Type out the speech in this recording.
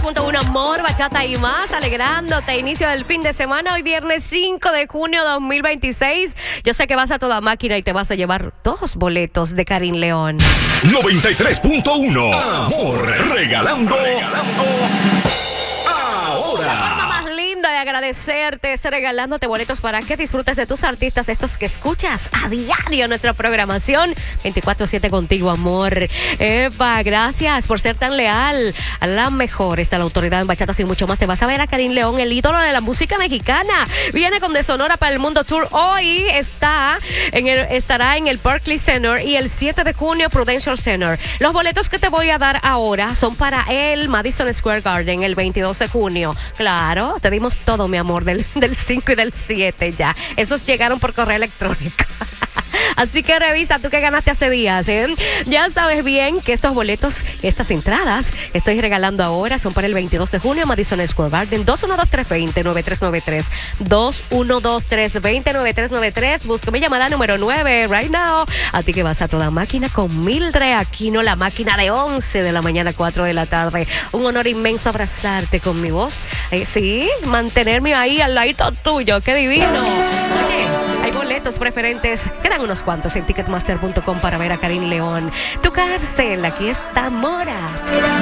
93.1 Amor, Bachata y más, alegrándote. Inicio del fin de semana, hoy viernes 5 de junio 2026. Yo sé que vas a toda máquina y te vas a llevar 2 boletos de Karin León. 93.1 Amor, regalando ahora. La forma más linda de agradecerte es regalándote boletos para que disfrutes de tus artistas, estos que escuchas a diario en nuestra programación 24/7 contigo, amor. Epa, gracias por ser tan leal a la mejor. Está la autoridad en bachatas y mucho más. Te vas a ver a Karin León, el ídolo de la música mexicana. Viene con De Sonora para el Mundo Tour. Hoy estará en el Barclays Center y el 7 de junio Prudential Center. Los boletos que te voy a dar ahora son para el Madison Square Garden el 22 de junio. Claro, te dimos todo, mi amor, del 5 y del 7 ya. Esos llegaron por correo electrónico. Así que revisa tú que ganaste hace días, ¿eh? Ya sabes bien que estos boletos, estas entradas, estoy regalando ahora, son para el 22 de junio, Madison Square Garden, 212-320-9393. 212-320-9393. Busca mi llamada número 9, right now. A ti que vas a toda máquina con Mildred Aquino, la máquina de 11 de la mañana a 4 de la tarde. Un honor inmenso abrazarte con mi voz. Sí, mantenerme ahí al ladito tuyo. ¡Qué divino! Oye, hay boletos preferentes. Quedan unos cuantos en ticketmaster.com para ver a Karin León. Tu cárcel, aquí está Mora.